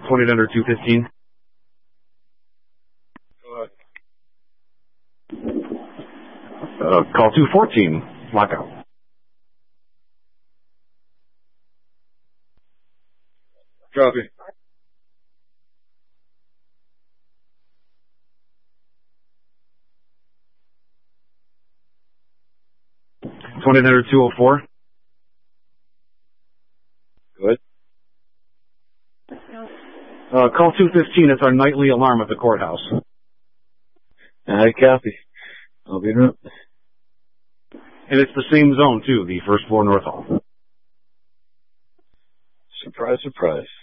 1-800-215. Call 214. Lockout. Copy. It's 1-800-204. Good. Call 215. It's our nightly alarm at the courthouse. I copy. I'll be in route. And it's the same zone, too, the first floor North Hall. Surprise, surprise.